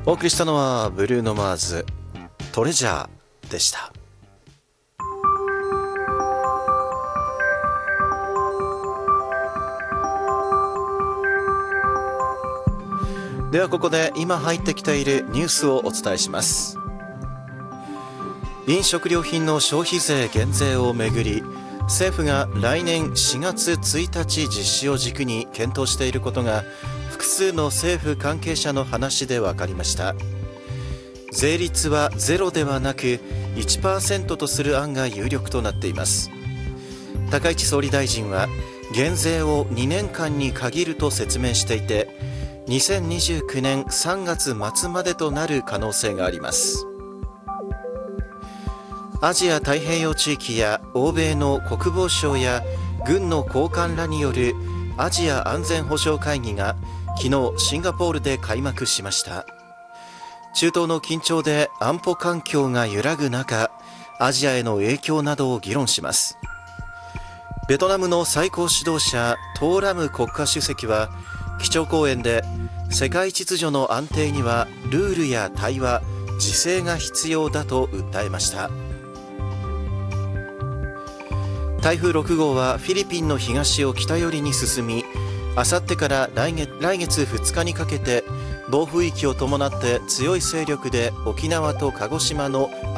お送りしたのはブルーノ・マーズトレジャーでした。ではここで今入ってきているニュースをお伝えします。飲食料品の消費税減税をめぐり、政府が来年4月1日実施を軸に検討していることが複数の政府関係者の話で分かりました。税率は0ではなく 1% とする案が有力となっています。高市総理大臣は減税を2年間に限ると説明していて、2029年3月末までとなる可能性があります。アジア太平洋地域や欧米の国防省や軍の高官らによるアジア安全保障会議が昨日シンガポールで開幕しました。中東の緊張で安保環境が揺らぐ中、アジアへの影響などを議論します。ベトナムの最高指導者トーラム国家主席は基調講演で、世界秩序の安定にはルールや対話、自制が必要だと訴えました。台風6号はフィリピンの東を北寄りに進み、あさってから来月2日にかけて暴風域を伴って強い勢力で沖縄と鹿児島の